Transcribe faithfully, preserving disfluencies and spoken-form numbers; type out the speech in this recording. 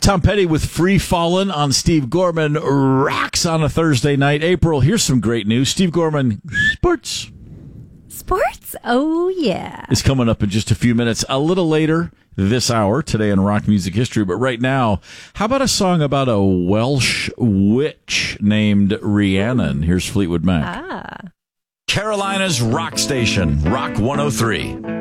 Tom Petty with Free Fallin' on Steve Gorman. Rocks on a Thursday night. April, here's some great news. Steve Gorman, sports. Sports? Oh, yeah. Is coming up in just a few minutes. A little later this hour, today in rock music history. But right now, how about a song about a Welsh witch named Rhiannon? Here's Fleetwood Mac. Ah. Carolina's rock station, Rock one oh three.